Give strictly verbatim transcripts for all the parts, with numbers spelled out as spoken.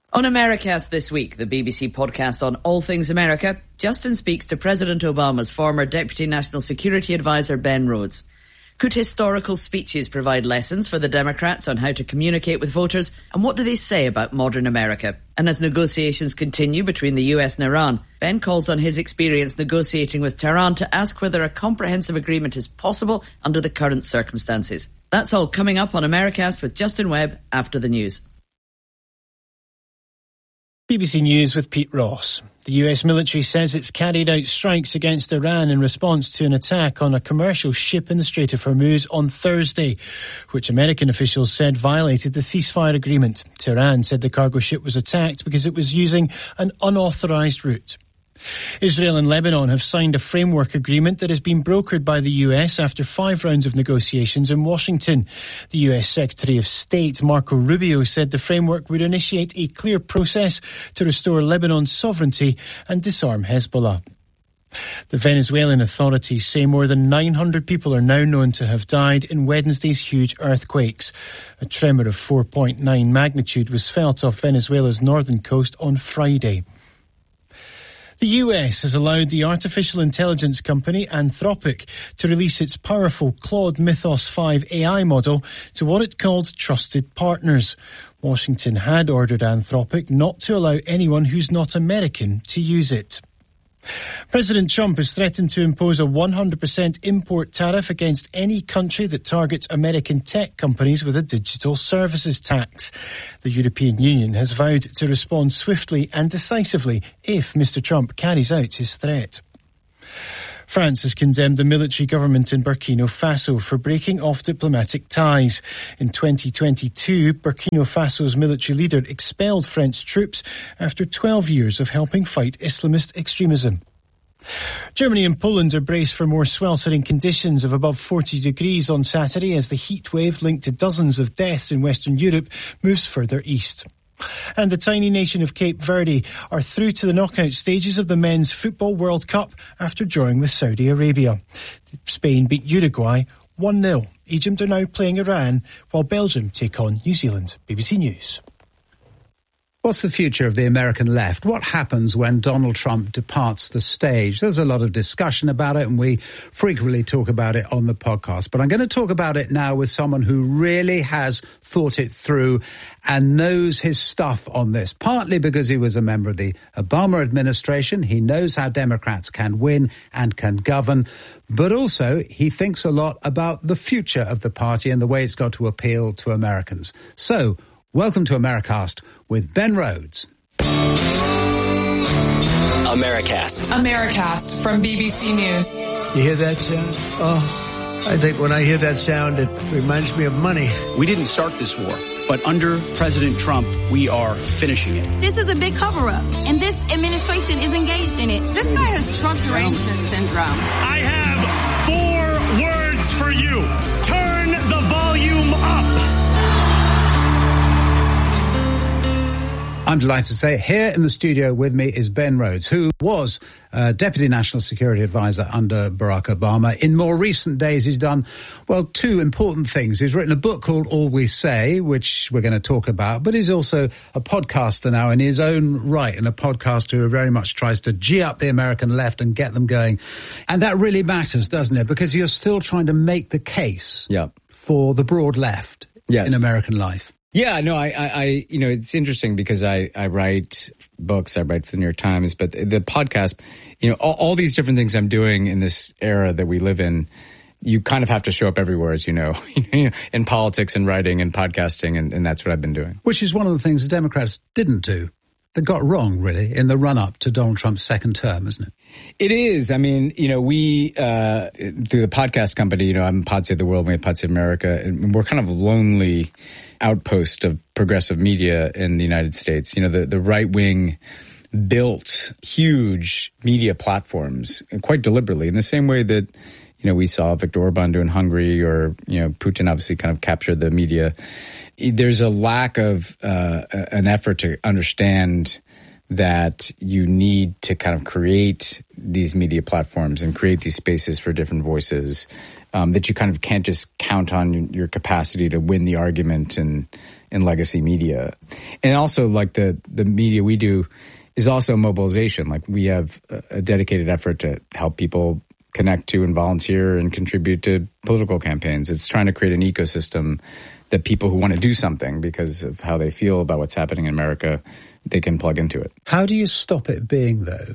On Americast this week, the B B C podcast on all things America, Justin speaks to President Obama's former Deputy National Security Advisor Ben Rhodes. Could historical speeches provide lessons for the Democrats on how to communicate with voters, and what do they say about modern America? And as negotiations continue between the U S and Iran, Ben calls on his experience negotiating with Tehran to ask whether a comprehensive agreement is possible under the current circumstances. That's all coming up on Americast with Justin Webb after the news. B B C News with Pete Ross. The U S military says it's carried out strikes against Iran in response to an attack on a commercial ship in the Strait of Hormuz on Thursday, which American officials said violated the ceasefire agreement. Tehran said the cargo ship was attacked because it was using an unauthorized route. Israel and Lebanon have signed a framework agreement that has been brokered by the U S after five rounds of negotiations in Washington. The U S Secretary of State, Marco Rubio, said the framework would initiate a clear process to restore Lebanon's sovereignty and disarm Hezbollah. The Venezuelan authorities say more than nine hundred people are now known to have died in Wednesday's huge earthquakes. A tremor of four point nine magnitude was felt off Venezuela's northern coast on Friday. The U S has allowed the artificial intelligence company Anthropic to release its powerful Claude Mythos five A I model to what it called trusted partners. Washington had ordered Anthropic not to allow anyone who's not American to use it. President Trump has threatened to impose a one hundred percent import tariff against any country that targets American tech companies with a digital services tax. The European Union has vowed to respond swiftly and decisively if Mister Trump carries out his threat. France has condemned the military government in Burkina Faso for breaking off diplomatic ties. In twenty twenty-two, Burkina Faso's military leader expelled French troops after twelve years of helping fight Islamist extremism. Germany and Poland are braced for more sweltering conditions of above forty degrees on Saturday as the heat wave linked to dozens of deaths in Western Europe moves further east. And the tiny nation of Cape Verde are through to the knockout stages of the Men's Football World Cup after drawing with Saudi Arabia. Spain beat Uruguay one nil. Egypt are now playing Iran, while Belgium take on New Zealand. B B C News. What's the future of the American left? What happens when Donald Trump departs the stage? There's a lot of discussion about it, and we frequently talk about it on the podcast. But I'm going to talk about it now with someone who really has thought it through and knows his stuff on this, partly because he was a member of the Obama administration. He knows how Democrats can win and can govern. But also, he thinks a lot about the future of the party and the way it's got to appeal to Americans. So, welcome to Americast with Ben Rhodes. Americast. Americast from B B C News. You hear that sound? Oh, I think when I hear that sound, it reminds me of money. We didn't start this war, but under President Trump, we are finishing it. This is a big cover-up, and this administration is engaged in it. This guy has Trump derangement syndrome. I have four words for you. Turn the volume up. I'm delighted to say here in the studio with me is Ben Rhodes, who was uh, Deputy National Security Advisor under Barack Obama. In more recent days, he's done, well, two important things. He's written a book called All We Say, which we're going to talk about, but he's also a podcaster now in his own right, and a podcaster who very much tries to G up the American left and get them going. And that really matters, doesn't it? Because you're still trying to make the case yeah. for the broad left yes. in American life. Yeah, no, I, I, I, you know, it's interesting because I, I write books, I write for the New York Times, but the, the podcast, you know, all, all these different things I'm doing in this era that we live in, you kind of have to show up everywhere, as you know, in politics and writing and podcasting, and, and that's what I've been doing. Which is one of the things the Democrats didn't do. They got wrong, really, in the run-up to Donald Trump's second term, isn't it? It is. I mean, you know, we, uh, through the podcast company, you know, I'm Pod Save the World, we have Pod Save America, and we're kind of a lonely outpost of progressive media in the United States. You know, the, the right wing built huge media platforms, and quite deliberately, in the same way that, you know, we saw Viktor Orban do in Hungary, or, you know, Putin obviously kind of captured the media. There's a lack of uh, an effort to understand that you need to kind of create these media platforms and create these spaces for different voices, um, that you kind of can't just count on your capacity to win the argument and in legacy media. And also, like, the, the media we do is also mobilization. Like, we have a, a dedicated effort to help people connect to and volunteer and contribute to political campaigns. It's trying to create an ecosystem that people who want to do something because of how they feel about what's happening in America, they can plug into it. How do you stop it being, though,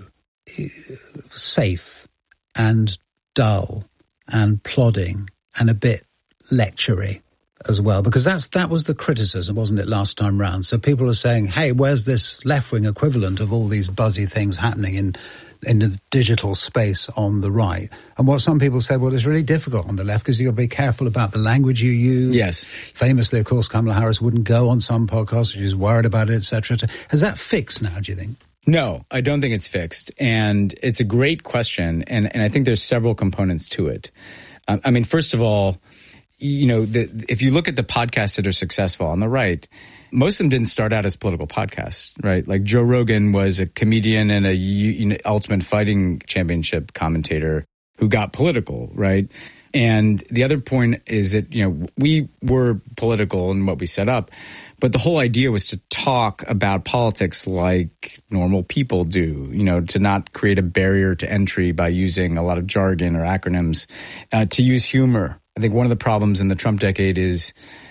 safe and dull and plodding and a bit lectury as well? Because that's that was the criticism, wasn't it, last time round? So people are saying, hey, where's this left-wing equivalent of all these buzzy things happening in in the digital space on the right? And what some people said, well, it's really difficult on the left because you've got to be careful about the language you use. Yes. Famously, of course, Kamala Harris wouldn't go on some podcasts. She's worried about it, et cetera. Has that fixed now, do you think? No, I don't think it's fixed. And it's a great question. And, and I think there's several components to it. Um, I mean, first of all, you know, the, if you look at the podcasts that are successful on the right, most of them didn't start out as political podcasts, right? Like Joe Rogan was a comedian and a you know, Ultimate Fighting Championship commentator who got political, right? And the other point is that, you know, we were political in what we set up, but the whole idea was to talk about politics like normal people do, you know, to not create a barrier to entry by using a lot of jargon or acronyms, uh, to use humor. I think one of the problems in the Trump decade is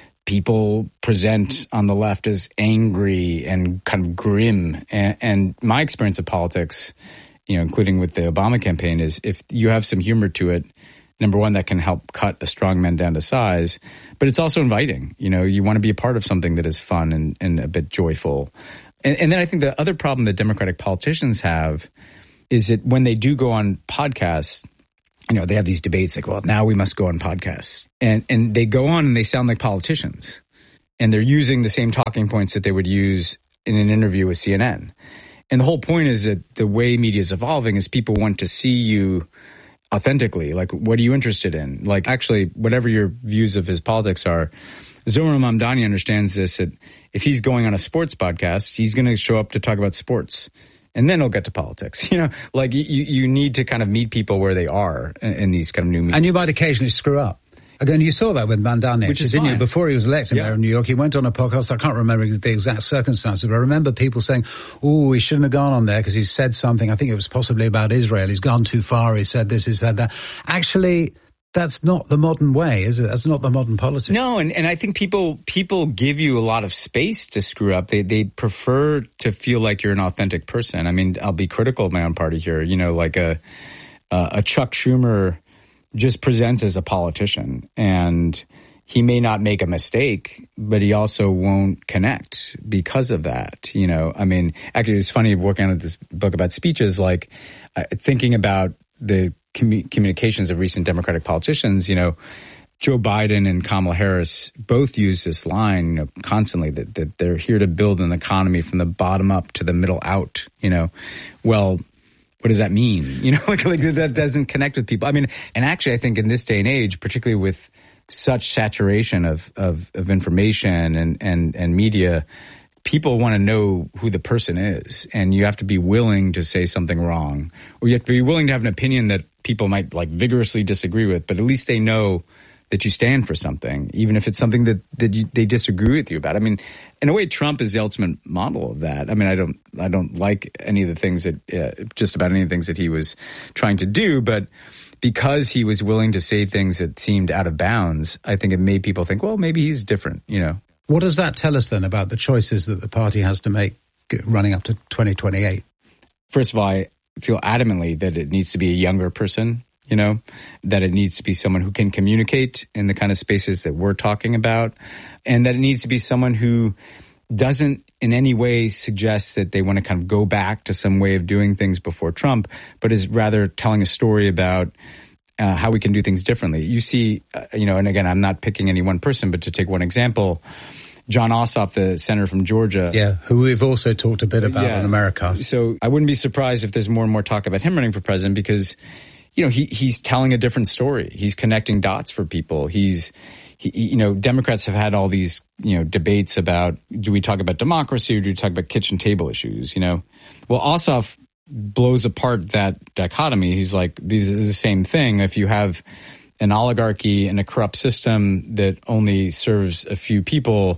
people present on the left as angry and kind of grim. And, and my experience of politics, you know, including with the Obama campaign, is if you have some humor to it, number one, that can help cut a strong man down to size, but it's also inviting. You know, you want to be a part of something that is fun and, and a bit joyful. And, and then I think the other problem that Democratic politicians have is that when they do go on podcasts, you know, they have these debates like, well, now we must go on podcasts. And and they go on and they sound like politicians. And they're using the same talking points that they would use in an interview with C N N. And the whole point is that the way media is evolving is people want to see you authentically. Like, what are you interested in? Like, actually, whatever your views of his politics are, Zohran Mamdani understands this, that if he's going on a sports podcast, he's going to show up to talk about sports. And then he'll get to politics. You know, like you, you need to kind of meet people where they are in, in these kind of new media. And you might occasionally screw up. Again, you saw that with Mamdani, which is didn't fine. you? Before he was elected Yeah. mayor of New York, he went on a podcast. I can't remember the exact circumstances, but I remember people saying, oh, he shouldn't have gone on there because he said something. I think it was possibly about Israel. He's gone too far. He said this, he said that. Actually, that's not the modern way, is it? That's not the modern politics. No, and, and I think people people give you a lot of space to screw up. They they prefer to feel like you're an authentic person. I mean, I'll be critical of my own party here. You know, like a uh, a Chuck Schumer just presents as a politician, and he may not make a mistake, but he also won't connect because of that. You know, I mean, actually, it's funny working on this book about speeches, like uh, thinking about the commu- communications of recent Democratic politicians. You know, Joe Biden and Kamala Harris both use this line, you know, constantly that, that they're here to build an economy from the bottom up to the middle out. You know, well, what does that mean? You know, like, like that doesn't connect with people. I mean, and actually, I think in this day and age, particularly with such saturation of of, of information and and and media, people want to know who the person is, and you have to be willing to say something wrong, or you have to be willing to have an opinion that people might like vigorously disagree with, but at least they know that you stand for something, even if it's something that, that you, they disagree with you about. I mean, in a way, Trump is the ultimate model of that. I mean, I don't, I don't like any of the things that, uh, just about any of the things that he was trying to do, but because he was willing to say things that seemed out of bounds, I think it made people think, well, maybe he's different, you know. What does that tell us then about the choices that the party has to make running up to twenty twenty-eight? First of all, I feel adamantly that it needs to be a younger person, you know, that it needs to be someone who can communicate in the kind of spaces that we're talking about, and that it needs to be someone who doesn't in any way suggest that they want to kind of go back to some way of doing things before Trump, but is rather telling a story about Uh, how we can do things differently. You see, uh, you know, and again, I'm not picking any one person, but to take one example, John Ossoff, the senator from Georgia. Yeah, who we've also talked a bit about yes. in America. So I wouldn't be surprised if there's more and more talk about him running for president because, you know, he he's telling a different story. He's connecting dots for people. He's, he, you know, Democrats have had all these, you know, debates about, do we talk about democracy or do we talk about kitchen table issues, you know? Well, Ossoff blows apart that dichotomy. He's like, this is the same thing. If you have an oligarchy and a corrupt system that only serves a few people,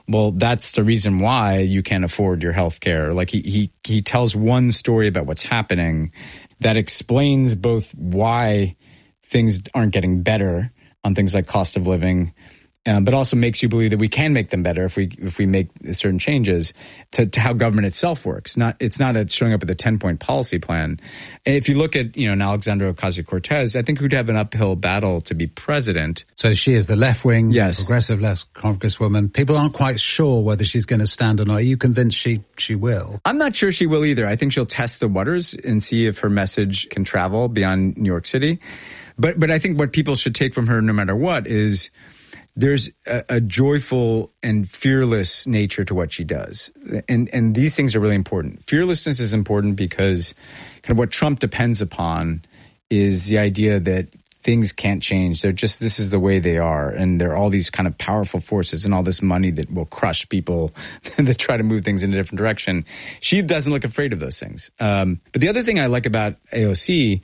well, that's the reason why you can't afford your health care. Like he, he, he tells one story about what's happening that explains both why things aren't getting better on things like cost of living, um, but also makes you believe that we can make them better if we if we make certain changes to, to how government itself works. Not it's not a showing up with a ten-point policy plan. And if you look at, you know, an Alexandria Ocasio-Cortez, I think we'd have an uphill battle to be president. So she is the left-wing, yes. progressive left congresswoman. People aren't quite sure whether she's going to stand or not. Are you convinced she, she will? I'm not sure she will either. I think she'll test the waters and see if her message can travel beyond New York City. But but I think what people should take from her, no matter what, is there's a, a joyful and fearless nature to what she does. And and these things are really important. Fearlessness is important because kind of what Trump depends upon is the idea that things can't change. They're just, this is the way they are. And there are all these kind of powerful forces and all this money that will crush people that try to move things in a different direction. She doesn't look afraid of those things. Um, but the other thing I like about A O C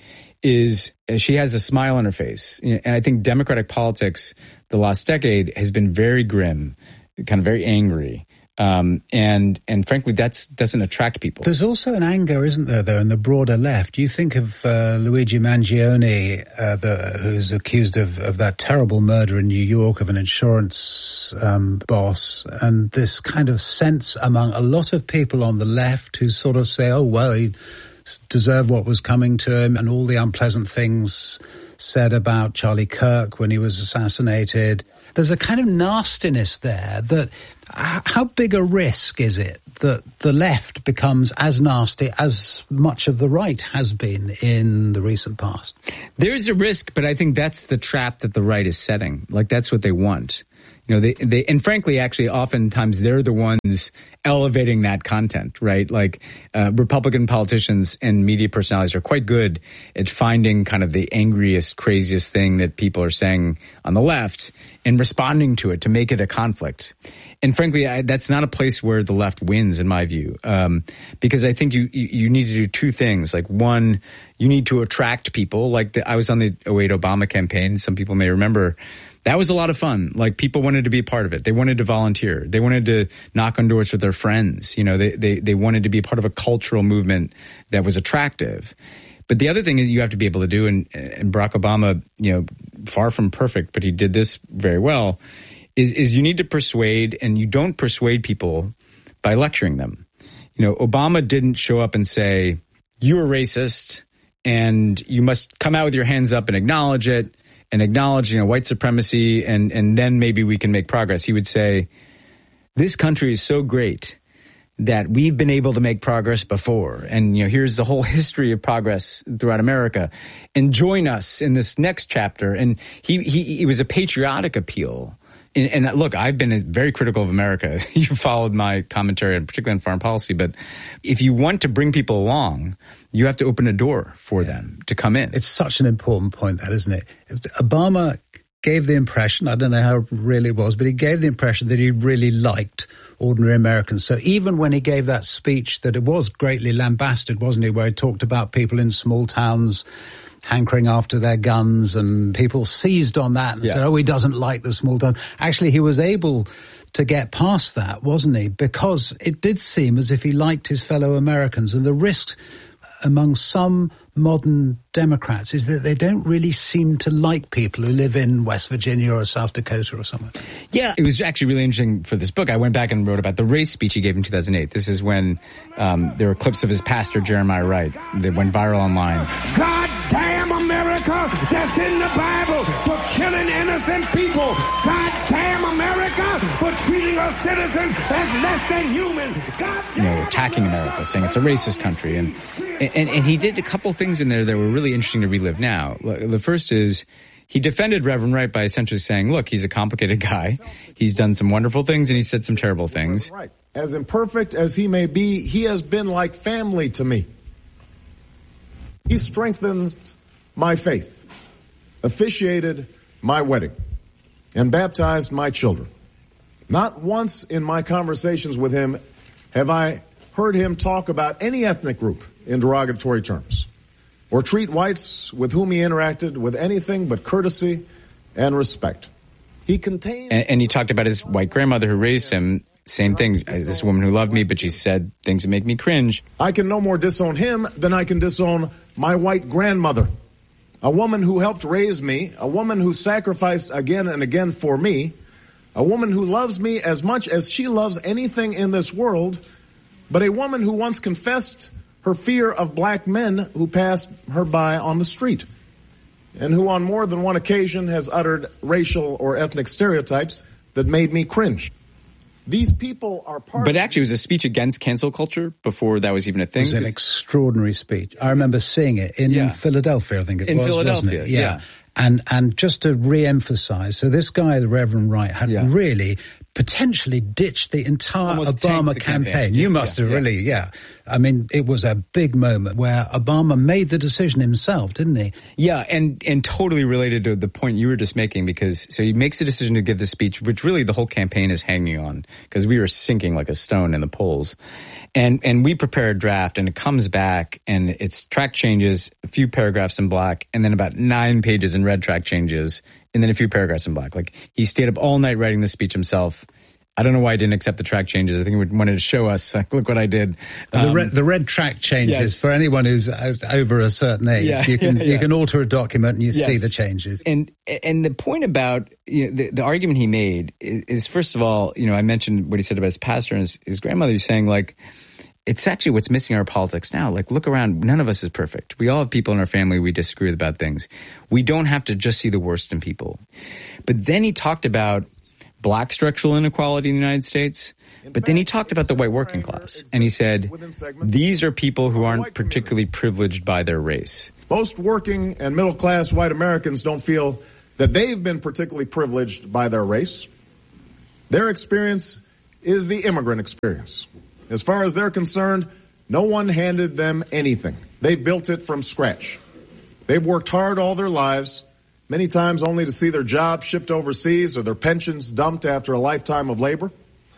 is she has a smile on her face. And I think Democratic politics the last decade has been very grim, kind of very angry. Um, and and frankly, that doesn't attract people. There's also an anger, isn't there, though, in the broader left? You think of uh, Luigi Mangione, uh, the, who's accused of, of that terrible murder in New York of an insurance um, boss, and this kind of sense among a lot of people on the left who sort of say, oh, well, he deserved what was coming to him, and all the unpleasant things said about Charlie Kirk when he was assassinated. There's a kind of nastiness there that, how big a risk is it that the left becomes as nasty as much of the right has been in the recent past? There's a risk, but I think that's the trap that the right is setting. Like, that's what they want. You know, they, they, and frankly, actually, oftentimes they're the ones elevating that content, right? Like, uh, Republican politicians and media personalities are quite good at finding kind of the angriest, craziest thing that people are saying on the left and responding to it to make it a conflict. And frankly, I, that's not a place where the left wins, in my view, um, because I think you, you, you need to do two things. Like, one, you need to attract people. Like, the, I was on the oh eight Obama campaign. Some people may remember. That was a lot of fun. Like, people wanted to be a part of it. They wanted to volunteer. They wanted to knock on doors with their friends. You know, they, they, they wanted to be a part of a cultural movement that was attractive. But the other thing is you have to be able to do, and, and Barack Obama, you know, far from perfect, but he did this very well, is, is you need to persuade, and you don't persuade people by lecturing them. You know, Obama didn't show up and say, you're a racist and you must come out with your hands up and acknowledge it. And acknowledge, you know, white supremacy, and, and then maybe we can make progress. He would say, this country is so great that we've been able to make progress before. And, you know, here's the whole history of progress throughout America. And join us in this next chapter. And he, he, it was a patriotic appeal. And, and look, I've been very critical of America. You followed my commentary, particularly on foreign policy. But if you want to bring people along, you have to open a door for yeah. them to come in. It's such an important point, that, isn't it? Obama gave the impression, I don't know how real it was, but he gave the impression that he really liked ordinary Americans. So even when he gave that speech that it was greatly lambasted, wasn't he, where he talked about people in small towns hankering after their guns, and people seized on that and yeah. said, oh, he doesn't like the small town. Actually, he was able to get past that, wasn't he? Because it did seem as if he liked his fellow Americans. And the risk among some modern Democrats is that they don't really seem to like people who live in West Virginia or South Dakota or somewhere. Yeah, it was actually really interesting for this book. I went back and wrote about the race speech he gave in two thousand eight. This is when um, there were clips of his pastor, Jeremiah Wright, that went viral online. God damn America, that's in the Bible, for killing innocent people. God damn America, for treating our citizens as less than human. God you know, attacking America, saying it's a racist country. And, and, and he did a couple things in there that were really interesting to relive now. The first is he defended Reverend Wright by essentially saying, look, he's a complicated guy. He's done some wonderful things and he said some terrible things. Right. As imperfect as he may be, he has been like family to me. He strengthens my faith, officiated my wedding, and baptized my children. Not once in my conversations with him have I heard him talk about any ethnic group in derogatory terms, or treat whites with whom he interacted with anything but courtesy and respect. He contained... And, and he talked about his white grandmother who raised him, same thing. This is a woman who loved me, but she said things that make me cringe. I can no more disown him than I can disown my white grandmother. A woman who helped raise me, a woman who sacrificed again and again for me, a woman who loves me as much as she loves anything in this world, but a woman who once confessed her fear of black men who passed her by on the street, and who on more than one occasion has uttered racial or ethnic stereotypes that made me cringe. These people are part But actually, it was a speech against cancel culture before that was even a thing. It was an extraordinary speech. I remember seeing it in yeah. Philadelphia, I think it in was, Philadelphia, wasn't it? Yeah. yeah. And and just to re-emphasize, so this guy, the Reverend Wright, had yeah. really potentially ditched the entire Almost Obama the campaign. campaign. You Yeah, must yeah, have yeah. really, yeah. I mean, it was a big moment where Obama made the decision himself, didn't he? Yeah, and and totally related to the point you were just making, because so he makes a decision to give the speech, which really the whole campaign is hanging on, because we were sinking like a stone in the polls. And and we prepare a draft, and it comes back, and it's track changes, a few paragraphs in black, and then about nine pages in red track changes, and then a few paragraphs in black. Like, he stayed up all night writing the speech himself. I don't know why he didn't accept the track changes. I think he wanted to show us, like, look what I did. Um, the, red, Um, the red track changes, yes. for anyone who's out, over a certain age, Yeah, you can yeah, you yeah. can alter a document and you Yes. see the changes. And and the point about, you know, the, the argument he made is, is, first of all, you know, I mentioned what he said about his pastor and his, his grandmother. He's saying, like, it's actually what's missing in our politics now. Like, look around. None of us is perfect. We all have people in our family we disagree with about things. We don't have to just see the worst in people. But then he talked about black structural inequality in the United States. But then he talked about the white working class. And he said, these are people who aren't particularly privileged by their race. Most working and middle-class white Americans don't feel that they've been particularly privileged by their race. Their experience is the immigrant experience. As far as they're concerned, no one handed them anything. They've built it from scratch. They've worked hard all their lives, many times only to see their jobs shipped overseas or their pensions dumped after a lifetime of labor.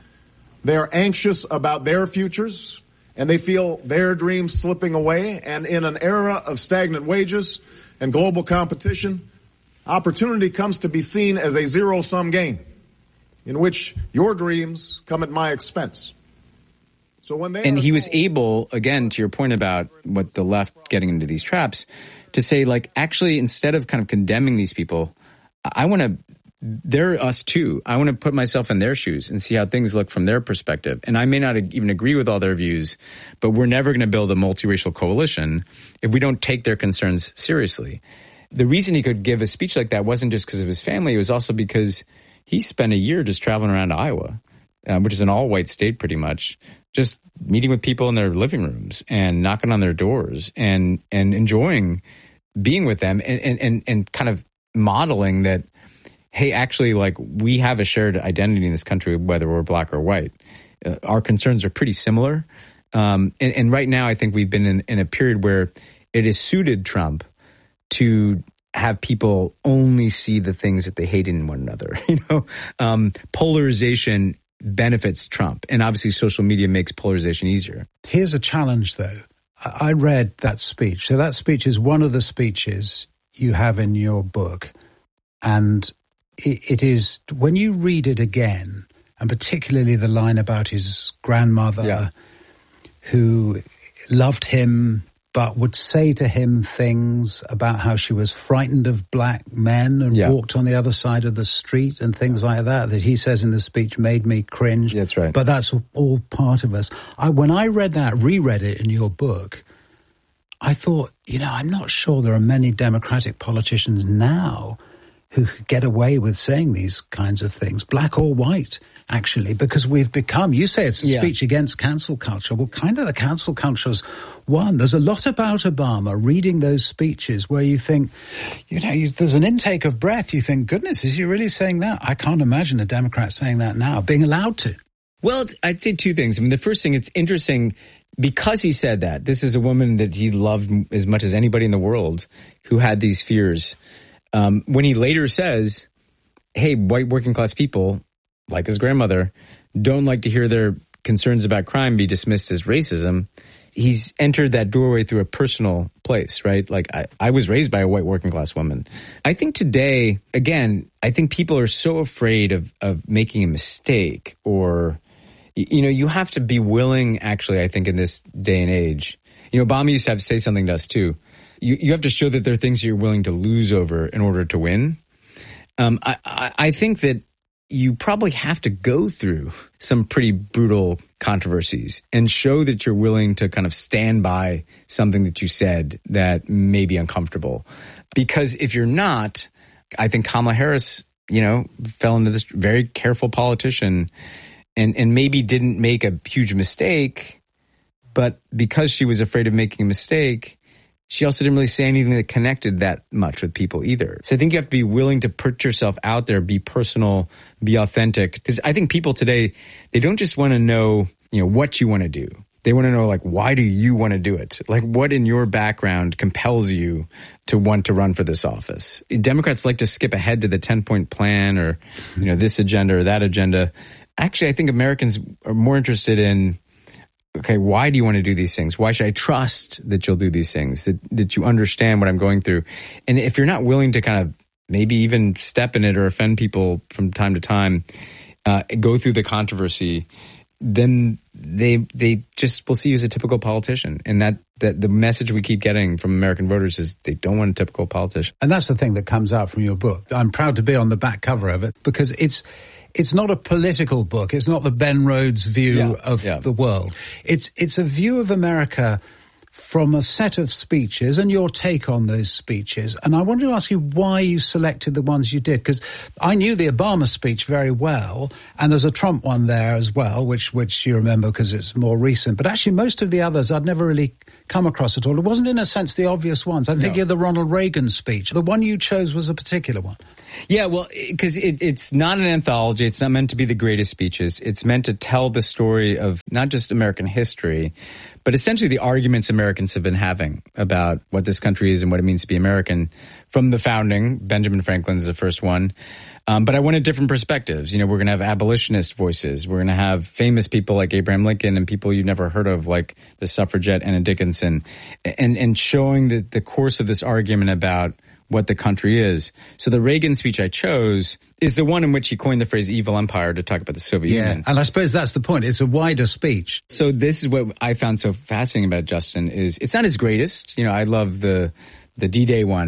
They are anxious about their futures, and they feel their dreams slipping away. And in an era of stagnant wages and global competition, opportunity comes to be seen as a zero-sum game in which your dreams come at my expense. So when they and he told- was able, again, to your point about what the left getting into these traps, to say, like, actually, instead of kind of condemning these people, I want to, they're us too. I want to put myself in their shoes and see how things look from their perspective. And I may not even agree with all their views, but we're never going to build a multiracial coalition if we don't take their concerns seriously. The reason he could give a speech like that wasn't just because of his family. It was also because he spent a year just traveling around to Iowa, uh, which is an all-white state pretty much, just meeting with people in their living rooms and knocking on their doors and and enjoying being with them and and and, and kind of modeling that, hey, actually, like, we have a shared identity in this country, whether we're black or white. Uh, our concerns are pretty similar. Um, and, and right now, I think we've been in, in a period where it has suited Trump to have people only see the things that they hate in one another. You know, um, polarization benefits Trump. And obviously social media makes polarization easier. Here's a challenge, though. I I read that speech. So that speech is one of the speeches you have in your book. And it, it is, when you read it again, and particularly the line about his grandmother, Yeah. who loved him, but would say to him things about how she was frightened of black men and Yeah. walked on the other side of the street and things like that, that he says in the speech made me cringe. That's right. But that's all part of us. I, when I read that, reread it in your book, I thought, you know, I'm not sure there are many Democratic politicians now who could get away with saying these kinds of things, black or white, actually, because we've become, you say it's a Yeah. speech against cancel culture. Well, kind of the cancel culture's one. There's a lot about Obama, reading those speeches where you think, you know, you, there's an intake of breath. You think, goodness, is he really saying that? I can't imagine a Democrat saying that now, being allowed to. Well, I'd say two things. I mean, the first thing, it's interesting because he said that. This is a woman that he loved as much as anybody in the world who had these fears. Um, when he later says, hey, white working class people, like his grandmother, don't like to hear their concerns about crime be dismissed as racism, he's entered that doorway through a personal place, right? Like, I, I was raised by a white working class woman. I think today, again, I think people are so afraid of, of making a mistake or you, you know, you have to be willing, actually, I think in this day and age, you know, Obama used to have to say something to us too. You, you have to show that there are things you're willing to lose over in order to win. Um, I, I, I think that you probably have to go through some pretty brutal controversies and show that you're willing to kind of stand by something that you said that may be uncomfortable. Because if you're not, I think Kamala Harris, you know, fell into this very careful politician and, and maybe didn't make a huge mistake, but because she was afraid of making a mistake, she also didn't really say anything that connected that much with people either. So I think you have to be willing to put yourself out there, be personal, be authentic. Because I think people today, they don't just want to know, you know, what you want to do. They want to know, like, why do you want to do it? Like, what in your background compels you to want to run for this office? Democrats like to skip ahead to the ten-point plan or, you know, this agenda or that agenda. Actually, I think Americans are more interested in, okay, why do you want to do these things? Why should I trust that you'll do these things, that, that you understand what I'm going through? And if you're not willing to kind of maybe even step in it or offend people from time to time, uh, go through the controversy, then they they just will see you as a typical politician. And that, that the message we keep getting from American voters is they don't want a typical politician. And that's the thing that comes out from your book. I'm proud to be on the back cover of it because it's It's not a political book. It's not the Ben Rhodes view yeah, of yeah. the world. It's it's a view of America from a set of speeches and your take on those speeches. And I wanted to ask you why you selected the ones you did, because I knew the Obama speech very well, and there's a Trump one there as well, which which you remember because it's more recent. But actually, most of the others I'd never really come across at all. It wasn't, in a sense, the obvious ones. I'm thinking no. of the Ronald Reagan speech. The one you chose was a particular one. Yeah, well, because it, it's not an anthology. It's not meant to be the greatest speeches. It's meant to tell the story of not just American history, but essentially the arguments Americans have been having about what this country is and what it means to be American from the founding. Benjamin Franklin is the first one. Um, but I wanted different perspectives. You know, we're going to have abolitionist voices. We're going to have famous people like Abraham Lincoln and people you've never heard of like the suffragette Anna Dickinson, and, and showing the, the course of this argument about what the country is. So the Reagan speech I chose is the one in which he coined the phrase evil empire to talk about the Soviet yeah, Union. And I suppose that's the point. It's a wider speech. So this is what I found so fascinating about Justin is it's not his greatest. You know, I love the the D-Day one.